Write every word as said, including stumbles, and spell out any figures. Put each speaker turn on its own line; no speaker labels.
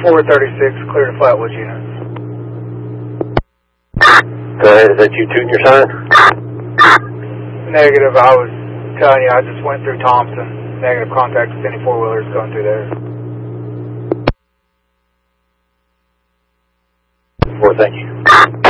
four thirty-six, clear to Flatwoods units.
Go ahead, is that you tooting your sign?
Negative, I was telling you, I just went through Thompson. Negative contact with any four-wheelers going through there.
Four, thank you.